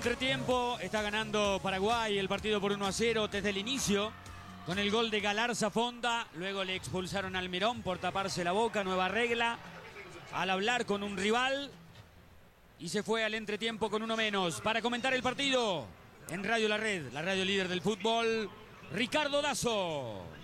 entretiempo está ganando Paraguay el partido por 1-0 desde el inicio, con el gol de Galarza Fonda. Luego le expulsaron al Almirón por taparse la boca, nueva regla, al hablar con un rival. Y se fue al entretiempo con uno menos. Para comentar el partido, en Radio La Red, la radio líder del fútbol, Ricardo Dazo.